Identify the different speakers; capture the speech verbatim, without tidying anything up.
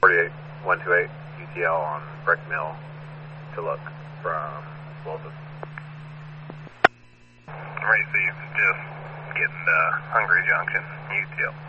Speaker 1: forty-eight, one two eight, U T L on Brick Mill to look from Wilson.
Speaker 2: Received, just getting to Hungry Junction, U T L.